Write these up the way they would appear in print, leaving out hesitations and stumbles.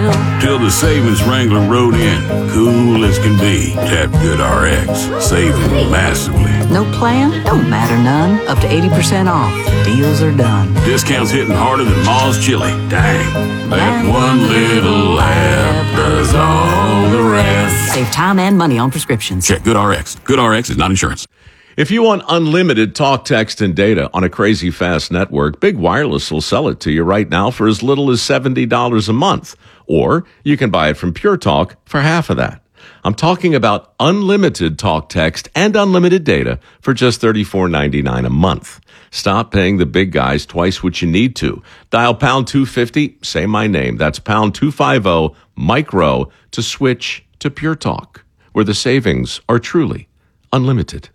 little. Till the savings Wrangler rode in, cool as can be. Tap GoodRx, saving massively. No plan? Don't matter none. Up to 80% off. Deals are done. Discounts hitting harder than Ma's chili. Dang, that one little laugh does all the rest. Save time and money on prescriptions. Check GoodRx. GoodRx is not insurance. If you want unlimited talk, text, and data on a crazy fast network, Big Wireless will sell it to you right now for as little as $70 a month. Or you can buy it from Pure Talk for half of that. I'm talking about unlimited talk, text, and unlimited data for just $34.99 a month. Stop paying the big guys twice what you need to. Dial pound 250, say my name. That's pound 250 micro to switch to Pure Talk, where the savings are truly unlimited.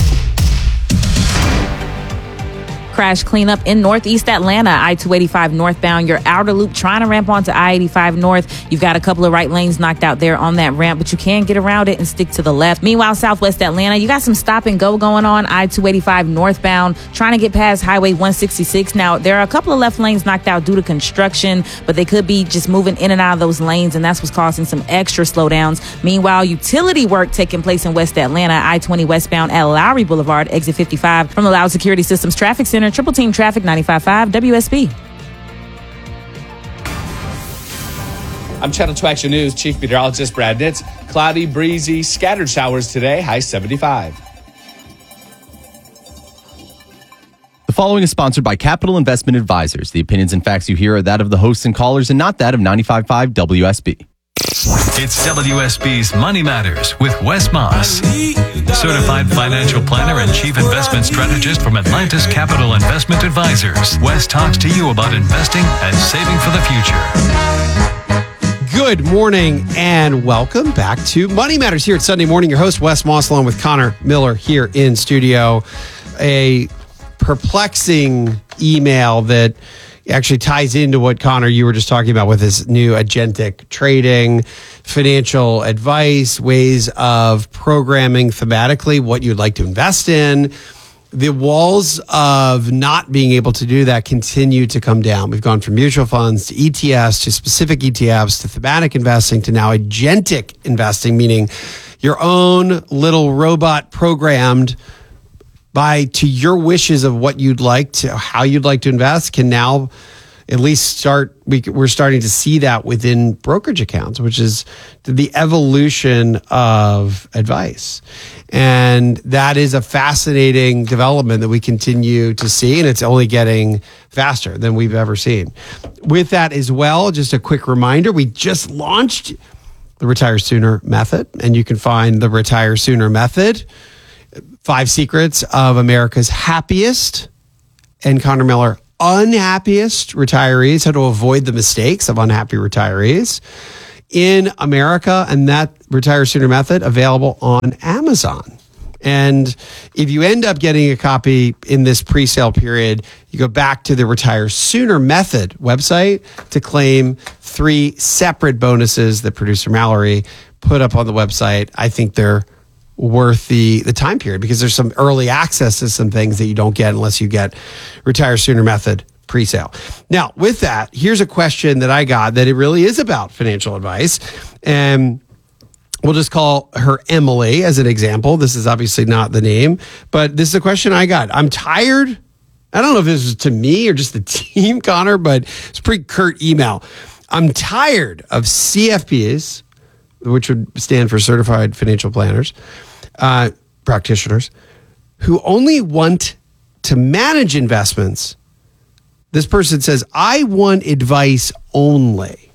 Crash cleanup in Northeast Atlanta, I-285 northbound. Your outer loop trying to ramp onto I-85 north. You've got a couple of right lanes knocked out there on that ramp, but you can get around it and stick to the left. Meanwhile, Southwest Atlanta, you got some stop and go going on I-285 northbound, trying to get past Highway 166. Now, there are a couple of left lanes knocked out due to construction, but they could be just moving in and out of those lanes, and that's what's causing some extra slowdowns. Meanwhile, utility work taking place in West Atlanta, I-20 westbound at Lowry Boulevard, exit 55 from the Loud Security Systems Traffic Center. Triple Team Traffic 95.5 WSB. I'm Channel 2 Action News Chief Meteorologist Brad Nitz. Cloudy, breezy, scattered showers today, high 75. The following is sponsored by Capital Investment Advisors. The opinions and facts you hear are that of the hosts and callers and not that of 95.5 WSB. It's WSB's Money Matters with Wes Moss, certified financial planner and chief investment strategist from Atlantis Capital Investment Advisors. Wes talks to you about investing and saving for the future. Good morning and welcome back to Money Matters here at Sunday morning. Your host, Wes Moss, along with Connor Miller here in studio. A perplexing email that actually ties into what, Connor, you were just talking about with his new agentic trading, financial advice, ways of programming thematically what you'd like to invest in. The walls of not being able to do that continue to come down. We've gone from mutual funds to ETFs to specific ETFs to thematic investing to now agentic investing, meaning your own little robot programmed to your wishes of what you'd like to, how you'd like to invest, can now at least start. We're starting to see that within brokerage accounts, which is the evolution of advice. And that is a fascinating development that we continue to see, and it's only getting faster than we've ever seen. With that as well, just a quick reminder, we just launched the Retire Sooner Method, and you can find the Retire Sooner Method, 5 secrets of America's happiest and Connor Miller unhappiest retirees, how to avoid the mistakes of unhappy retirees in America. And that Retire Sooner Method available on Amazon. And if you end up getting a copy in this pre-sale period, you go back to the Retire Sooner Method website to claim 3 separate bonuses that producer Mallory put up on the website. I think they're worth the time period because there's some early access to some things that you don't get unless you get Retire Sooner Method pre-sale. Now, with that, here's a question that I got that it really is about financial advice. And we'll just call her Emily as an example. This is obviously not the name, but this is a question I got. I'm tired. I don't know if this is to me or just the team, Connor, but it's a pretty curt email. I'm tired of CFPs, which would stand for Certified Financial Planners, practitioners, who only want to manage investments. This person says, I want advice only.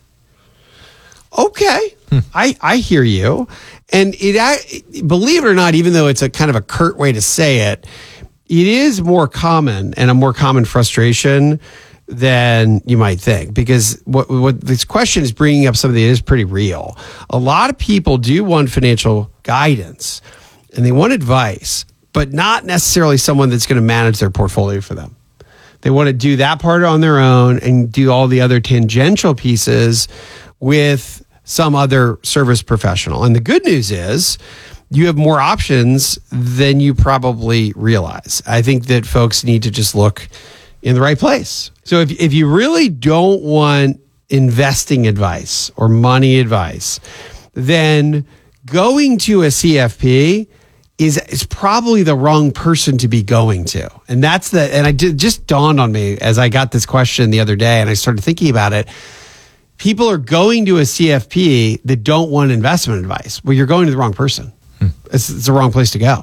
Okay, I hear you. And believe it or not, even though it's a kind of a curt way to say it, it is more common and a more common frustration than you might think, because what this question is bringing up something that is pretty real. A lot of people do want financial guidance and they want advice, but not necessarily someone that's going to manage their portfolio for them. They want to do that part on their own and do all the other tangential pieces with some other service professional. And the good news is you have more options than you probably realize. I think that folks need to just look in the right place. So if you really don't want investing advice or money advice, then going to a CFP is probably the wrong person to be going to. And just dawned on me as I got this question the other day and I started thinking about it. People are going to a CFP that don't want investment advice. Well, you're going to the wrong person. It's the wrong place to go.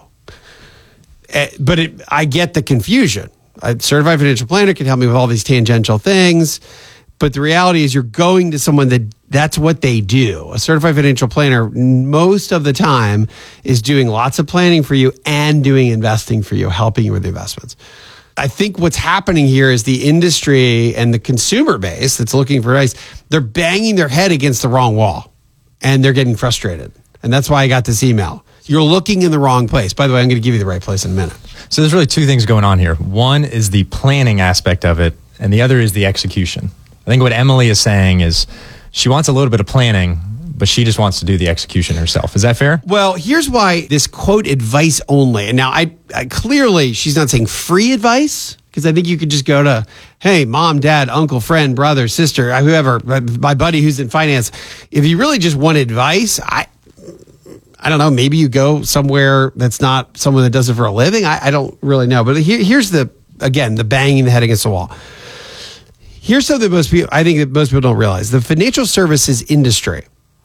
But I get the confusion. A certified financial planner can help me with all these tangential things. But the reality is you're going to someone that's what they do. A certified financial planner, most of the time, is doing lots of planning for you and doing investing for you, helping you with the investments. I think what's happening here is the industry and the consumer base that's looking for advice, they're banging their head against the wrong wall and they're getting frustrated. And that's why I got this email. You're looking in the wrong place. By the way, I'm going to give you the right place in a minute. So there's really two things going on here. One is the planning aspect of it, and the other is the execution. I think what Emily is saying is she wants a little bit of planning, but she just wants to do the execution herself. Is that fair? Well, here's why this quote advice only. And now I clearly she's not saying free advice, because I think you could just go to, hey, mom, dad, uncle, friend, brother, sister, whoever, my buddy who's in finance. If you really just want advice, I don't know, maybe you go somewhere that's not someone that does it for a living. I don't really know. But here's the banging the head against the wall. Here's something I think that most people don't realize. The financial services industry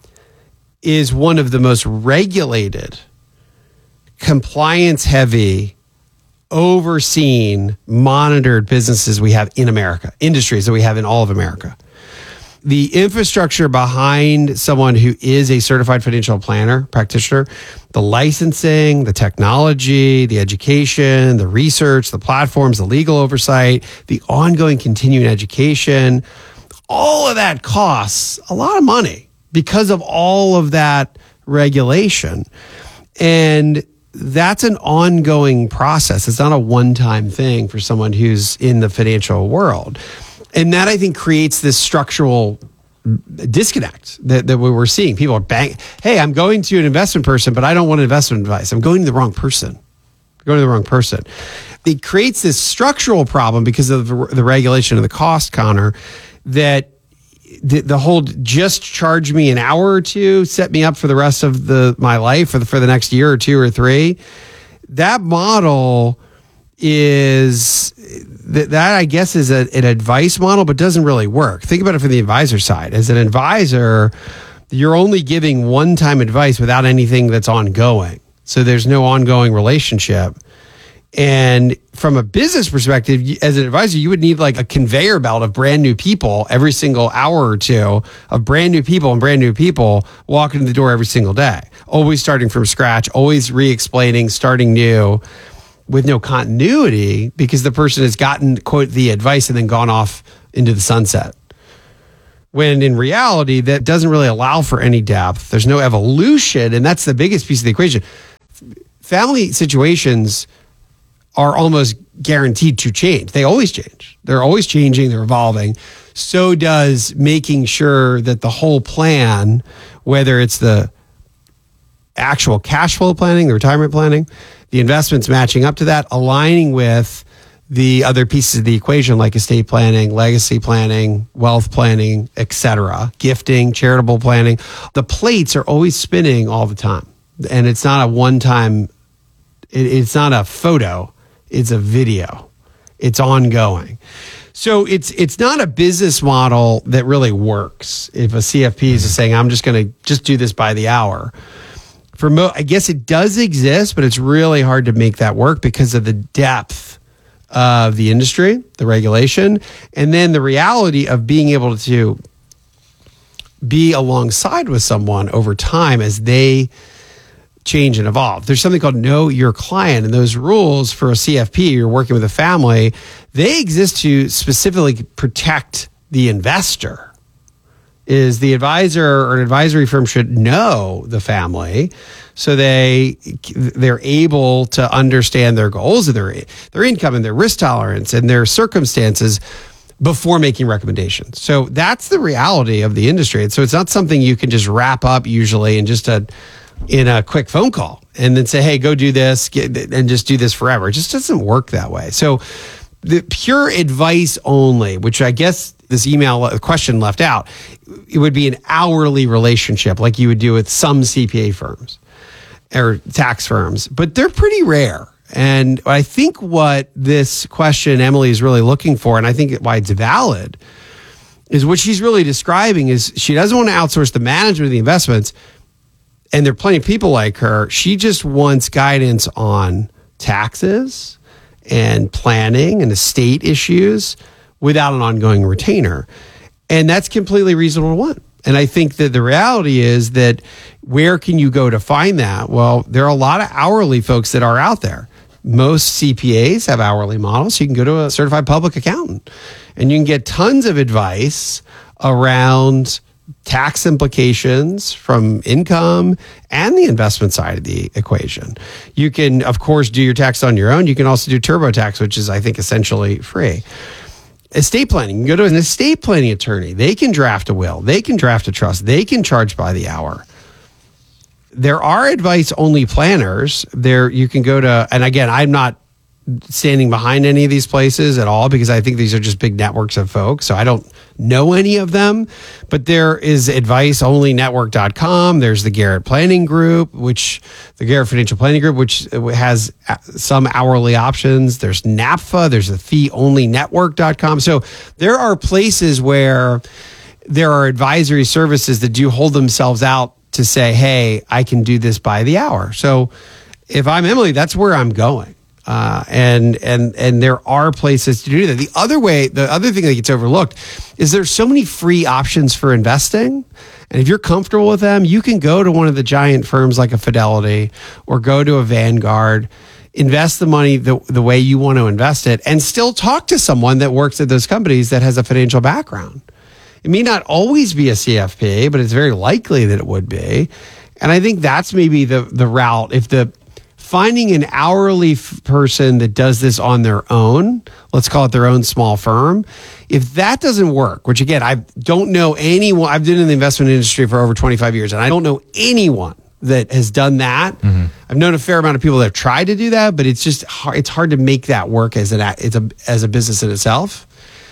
is one of the most regulated, compliance-heavy, overseen, monitored businesses we have in America, industries that we have in all of America. The infrastructure behind someone who is a certified financial planner, practitioner, the licensing, the technology, the education, the research, the platforms, the legal oversight, the ongoing continuing education, all of that costs a lot of money because of all of that regulation. And that's an ongoing process. It's not a one-time thing for someone who's in the financial world. And that, I think, creates this structural disconnect that we're seeing. People are hey, I'm going to an investment person, but I don't want investment advice. I'm going to the wrong person. It creates this structural problem because of the regulation of the cost, Connor, that the whole just charge me an hour or two, set me up for the rest of my life for the next year or two or three. That model is that I guess is an advice model, but doesn't really work. Think about it from the advisor side. As an advisor, you're only giving one-time advice without anything that's ongoing. So there's no ongoing relationship. And from a business perspective, as an advisor, you would need like a conveyor belt of brand new people every single hour or two of brand new people walking in the door every single day, always starting from scratch, always re-explaining, starting new, with no continuity because the person has gotten, quote, the advice and then gone off into the sunset. When in reality, that doesn't really allow for any depth. There's no evolution. And that's the biggest piece of the equation. Family situations are almost guaranteed to change. They always change. They're always changing. They're evolving. So does making sure that the whole plan, whether it's the actual cash flow planning, the retirement planning, the investments matching up to that, aligning with the other pieces of the equation like estate planning, legacy planning, wealth planning, etc., gifting, charitable planning. The plates are always spinning all the time. And it's not a one-time, it's not a photo, it's a video. It's ongoing. So it's not a business model that really works. If a CFP is just saying, I'm just going to just do this by the hour. I guess it does exist, but it's really hard to make that work because of the depth of the industry, the regulation, and then the reality of being able to be alongside with someone over time as they change and evolve. There's something called Know Your Client, and those rules for a CFP, you're working with a family, they exist to specifically protect the investor. Is the advisor or an advisory firm should know the family so they're able to understand their goals and their income and their risk tolerance and their circumstances before making recommendations. So that's the reality of the industry. And so it's not something you can just wrap up usually in a quick phone call and then say, hey, go do this and just do this forever. It just doesn't work that way. So the pure advice only, which I guess this email question left out. It would be an hourly relationship like you would do with some CPA firms or tax firms, but they're pretty rare. And I think what this question Emily is really looking for, and I think why it's valid, is what she's really describing is she doesn't want to outsource the management of the investments. And there are plenty of people like her. She just wants guidance on taxes and planning and estate issues without an ongoing retainer. And that's completely reasonable to want. And I think that the reality is that where can you go to find that? Well, there are a lot of hourly folks that are out there. Most CPAs have hourly models. You can go to a certified public accountant and you can get tons of advice around tax implications from income and the investment side of the equation. You can, of course, do your tax on your own. You can also do TurboTax, which is, I think, essentially free. Estate planning. You can go to an estate planning attorney. They can draft a will. They can draft a trust. They can charge by the hour. There are advice-only planners. There you can go to, and again, I'm not standing behind any of these places at all because I think these are just big networks of folks. So I don't know any of them, but there is adviceonlynetwork.com. There's the Garrett Planning Group, the Garrett Financial Planning Group, which has some hourly options. There's NAPFA. There's the feeonlynetwork.com. So there are places where there are advisory services that do hold themselves out to say, hey, I can do this by the hour. So if I'm Emily, that's where I'm going. And there are places to do that. The other thing that gets overlooked is there's so many free options for investing. And if you're comfortable with them, you can go to one of the giant firms like a Fidelity or go to a Vanguard, invest the money the way you want to invest it, and still talk to someone that works at those companies that has a financial background. It may not always be a CFP, but it's very likely that it would be. And I think that's maybe the route. If finding an hourly person that does this on their own, let's call it their own small firm, if that doesn't work, which again, I don't know anyone, I've been in the investment industry for over 25 years, and I don't know anyone that has done that. Mm-hmm. I've known a fair amount of people that have tried to do that, but it's just hard, it's hard to make that work as a business in itself.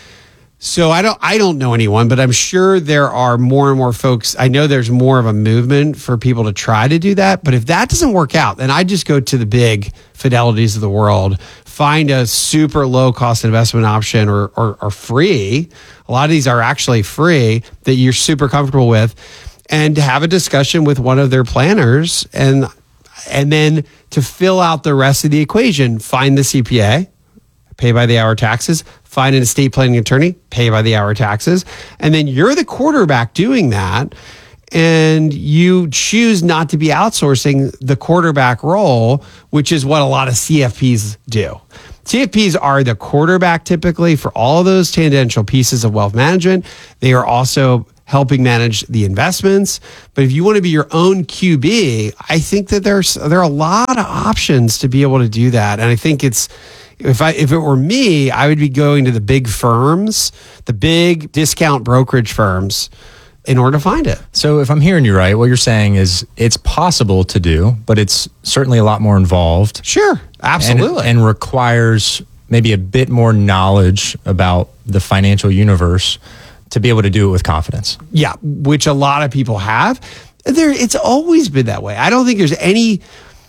So I don't know anyone, but I'm sure there are more and more folks. I know there's more of a movement for people to try to do that. But if that doesn't work out, then I just go to the big Fidelities of the world, find a super low cost investment option or free. A lot of these are actually free that you're super comfortable with, and have a discussion with one of their planners. And then to fill out the rest of the equation, find the CPA, pay by the hour taxes, find an estate planning attorney, pay by the hour taxes. And then you're the quarterback doing that. And you choose not to be outsourcing the quarterback role, which is what a lot of CFPs do. CFPs are the quarterback typically for all of those tangential pieces of wealth management. They are also helping manage the investments. But if you want to be your own QB, I think that there are a lot of options to be able to do that. And I think if it were me, I would be going to the big firms, the big discount brokerage firms, in order to find it. So if I'm hearing you right, what you're saying is it's possible to do, but it's certainly a lot more involved. Sure, absolutely. And requires maybe a bit more knowledge about the financial universe to be able to do it with confidence. Yeah, which a lot of people have. It's always been that way. I don't think there's any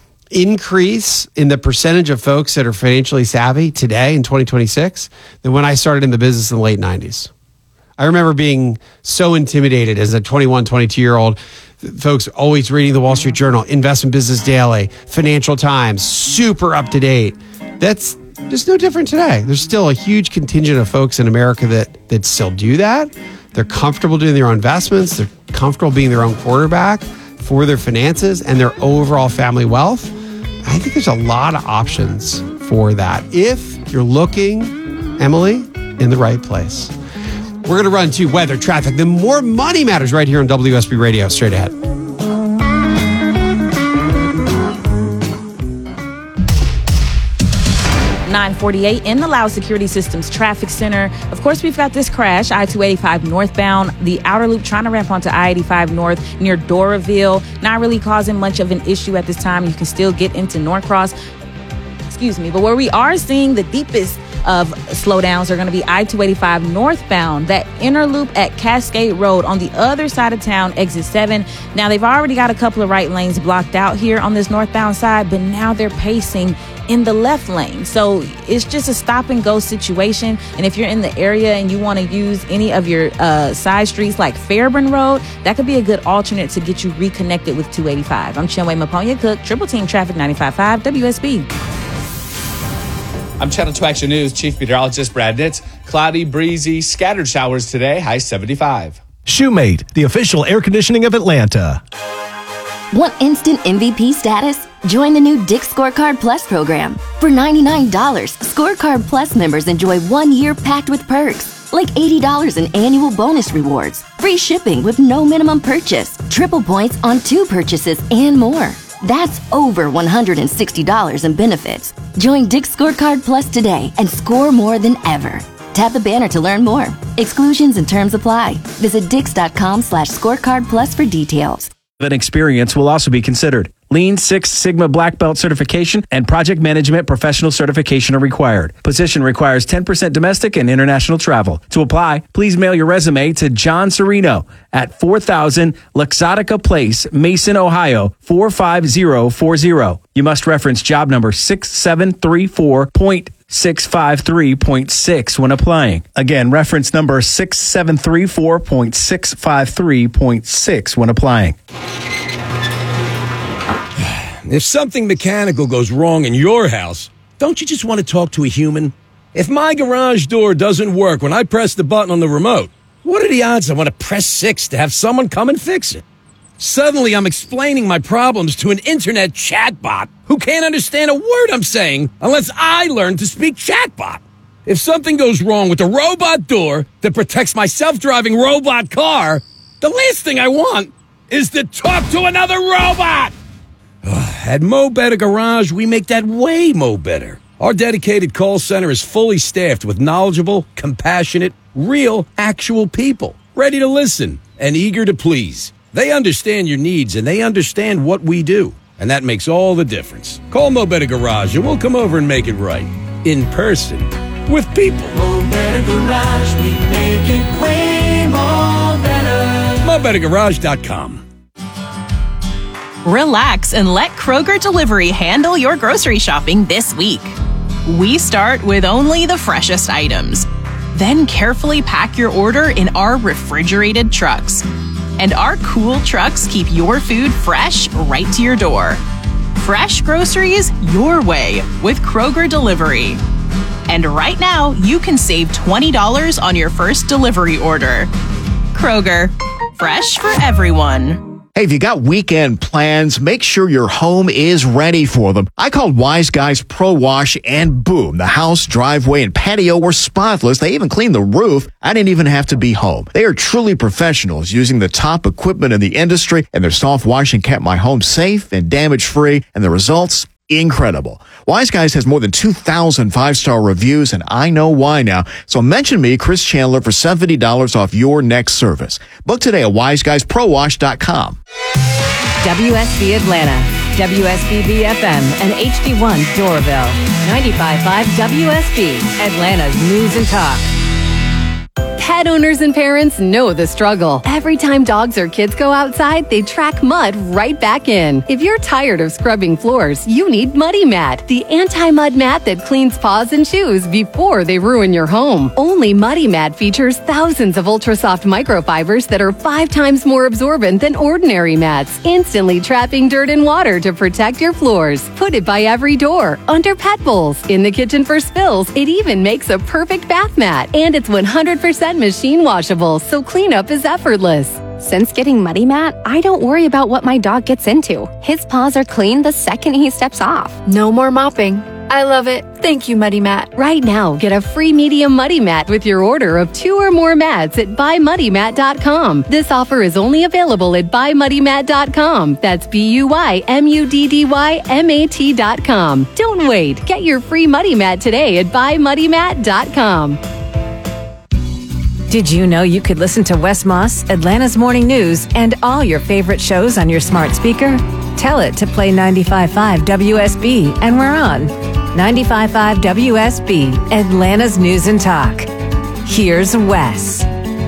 increase in the percentage of folks that are financially savvy today in 2026 than when I started in the business in the late 90s. I remember being so intimidated as a 21, 22-year-old, folks always reading the Wall Street Journal, Investment Business Daily, Financial Times, super up to date. That's just no different today. There's still a huge contingent of folks in America that still do that. They're comfortable doing their own investments. They're comfortable being their own quarterback for their finances and their overall family wealth. I think there's a lot of options for that if you're looking, Emily, in the right place. We're going to run to weather, traffic, then more Money Matters right here on WSB Radio. Straight ahead. .948 in the Louud Security Systems Traffic Center. Of course, we've got this crash, I-285 northbound, the outer loop trying to ramp onto I-85 north near Doraville. Not really causing much of an issue at this time. You can still get into Norcross. But where we are seeing the deepest of slowdowns are going to be I-285 northbound, that inner loop at Cascade Road on the other side of town, exit 7. Now, they've already got a couple of right lanes blocked out here on this northbound side, but now they're pacing in the left lane. So it's just a stop and go situation. And if you're in the area and you want to use any of your side streets like Fairburn Road, that could be a good alternate to get you reconnected with 285. I'm Chinwe Maponya Cook, Triple Team Traffic 95.5 WSB. I'm Channel 2 Action News Chief Meteorologist Brad Nitz. Cloudy, breezy, scattered showers today, high 75. Shoemate, the official air conditioning of Atlanta. Want instant MVP status? Join the new Dick's Scorecard Plus program. For $99, Scorecard Plus members enjoy 1 year packed with perks, like $80 in annual bonus rewards, free shipping with no minimum purchase, triple points on 2 purchases, and more. That's over $160 in benefits. Join Dick's Scorecard Plus today and score more than ever. Tap the banner to learn more. Exclusions and terms apply. Visit dix.com/scorecard plus for details. An experience will also be considered. Lean Six Sigma Black Belt certification and project management professional certification are required. Position requires 10% domestic and international travel. To apply, please mail your resume to John Serino at 4000 Luxottica Place, Mason, Ohio 45040. You must reference job number 6734.653.6 when applying. Again, reference number 6734.653.6 when applying. If something mechanical goes wrong in your house, don't you just want to talk to a human? If my garage door doesn't work when I press the button on the remote, what are the odds I want to press 6 to have someone come and fix it? Suddenly, I'm explaining my problems to an internet chatbot who can't understand a word I'm saying unless I learn to speak chatbot. If something goes wrong with the robot door that protects my self-driving robot car, the last thing I want is to talk to another robot. At Mo Better Garage, we make that way mo better. Our dedicated call center is fully staffed with knowledgeable, compassionate, real, actual people, ready to listen and eager to please. They understand your needs and they understand what we do, and that makes all the difference. Call Mo Better Garage and we'll come over and make it right. In person. With people. Mo Better Garage, we make it way more better. MoBetterGarage.com. Relax and let Kroger Delivery handle your grocery shopping this week. We start with only the freshest items, then carefully pack your order in our refrigerated trucks. And our cool trucks keep your food fresh right to your door. Fresh groceries your way with Kroger Delivery. And right now, you can save $20 on your first delivery order. Kroger, fresh for everyone. Hey, if you got weekend plans, make sure your home is ready for them. I called Wise Guys Pro Wash and boom, the house, driveway, and patio were spotless. They even cleaned the roof. I didn't even have to be home. They are truly professionals using the top equipment in the industry, and their soft washing kept my home safe and damage-free, and the results, incredible. Wise Guys has more than 2,000 five-star reviews, and I know why now. So mention me, Chris Chandler, for $70 off your next service. Book today at wiseguysprowash.com. WSB Atlanta, WSB BFM, and HD1 Doraville. 95.5 WSB, Atlanta's News and Talk. Pet owners and parents know the struggle. Every time dogs or kids go outside, they track mud right back in. If you're tired of scrubbing floors, you need Muddy Mat, the anti-mud mat that cleans paws and shoes before they ruin your home. Only Muddy Mat features thousands of ultra-soft microfibers that are 5 times more absorbent than ordinary mats, instantly trapping dirt and water to protect your floors. Put it by every door, under pet bowls, in the kitchen for spills. It even makes a perfect bath mat, and it's 100% machine washable, so cleanup is effortless. Since getting Muddy Mat, I don't worry about what my dog gets into. His paws are clean the second he steps off. No more mopping. I love it. Thank you, Muddy Mat. Right now, get a free medium Muddy Mat with your order of 2 or more mats at buymuddymat.com. This offer is only available at buymuddymat.com. That's BUYMUDDYMAT.com. Don't wait. Get your free Muddy Mat today at buymuddymat.com. Did you know you could listen to Wes Moss, Atlanta's Morning News, and all your favorite shows on your smart speaker? Tell it to play 95.5 WSB, and we're on. 95.5 WSB, Atlanta's News and Talk. Here's Wes.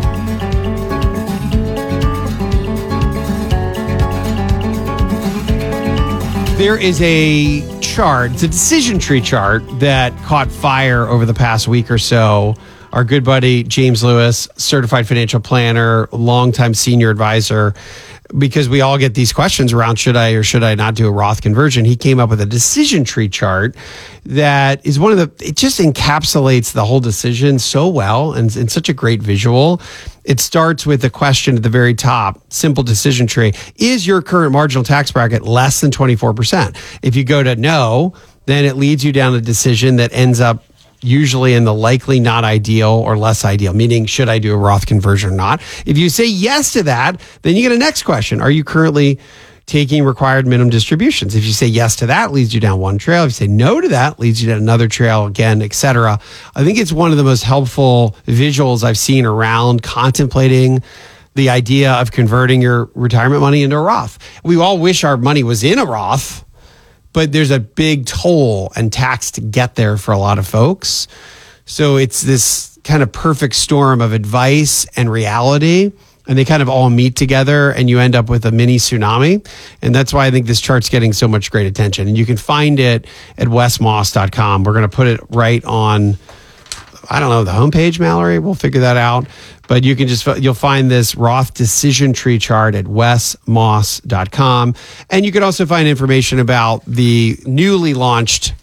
There is a chart, it's a decision tree chart that caught fire over the past week or so. Our good buddy, James Lewis, certified financial planner, longtime senior advisor, because we all get these questions around should I or should I not do a Roth conversion. He came up with a decision tree chart that is it just encapsulates the whole decision so well and in such a great visual. It starts with the question at the very top, simple decision tree. Is your current marginal tax bracket less than 24%? If you go to no, then it leads you down a decision that ends up usually in the likely not ideal or less ideal, meaning should I do a Roth conversion or not? If you say yes to that, then you get a next question. Are you currently taking required minimum distributions? If you say yes to that, leads you down one trail. If you say no to that, leads you down another trail again, etc. I think it's one of the most helpful visuals I've seen around contemplating the idea of converting your retirement money into a Roth. We all wish our money was in a Roth, but there's a big toll and tax to get there for a lot of folks. So it's this kind of perfect storm of advice and reality, and they kind of all meet together, and you end up with a mini tsunami. And that's why I think this chart's getting so much great attention. And you can find it at wesmoss.com. We're going to put it right on, I don't know, the homepage, Mallory. We'll figure that out. But you can you'll find this Roth decision tree chart at wesmoss.com. And you can also find information about the newly launched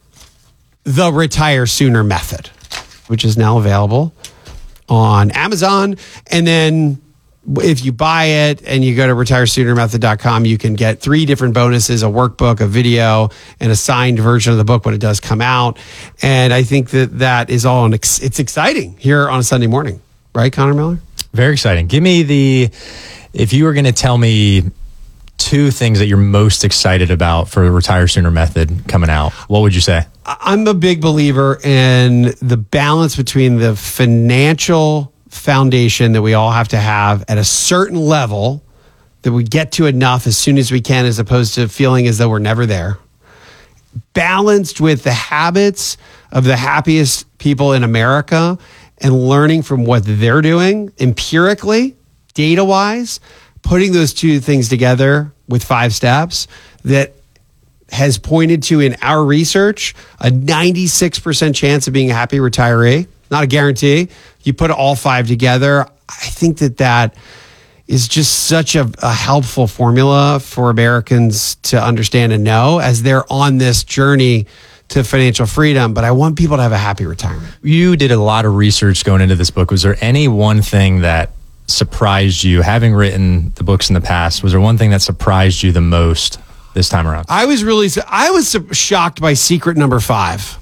The Retire Sooner Method, which is now available on Amazon. And then if you buy it and you go to retiresoonermethod.com, you can get 3 different bonuses, a workbook, a video, and a signed version of the book when it does come out. And I think that is all, it's exciting here on a Sunday morning. Right, Connor Miller? Very exciting. Give me if you were going to tell me 2 things that you're most excited about for the Retire Sooner Method coming out, what would you say? I'm a big believer in the balance between the financial foundation that we all have to have at a certain level that we get to enough as soon as we can, as opposed to feeling as though we're never there. Balanced with the habits of the happiest people in America and learning from what they're doing empirically, data-wise, putting those 2 things together with 5 steps that has pointed to, in our research, a 96% chance of being a happy retiree. Not a guarantee. You put all 5 together. I think that is just such a helpful formula for Americans to understand and know as they're on this journey to financial freedom. But I want people to have a happy retirement. You did a lot of research going into this book. Was there any one thing that surprised you, having written the books in the past? Was there one thing that surprised you the most this time around? I was shocked by secret number 5.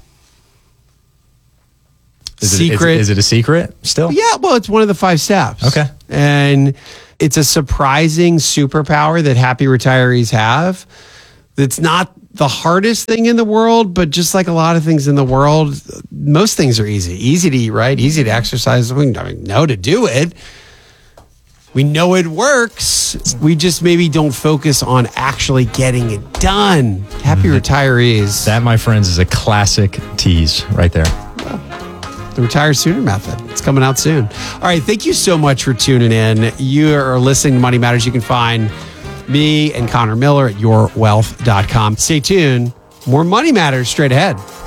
Is it a secret still? Yeah, well, it's one of the 5 steps. Okay. And it's a surprising superpower that happy retirees have. That's not the hardest thing in the world, but just like a lot of things in the world, most things are easy. Easy to eat right, easy to exercise. We know to do it. We know it works. We just maybe don't focus on actually getting it done. Happy retirees. That, my friends, is a classic tease right there. The Retire Sooner Method. It's coming out soon. All right. Thank you so much for tuning in. You are listening to Money Matters. You can find me and Connor Miller at yourwealth.com. Stay tuned. More Money Matters straight ahead.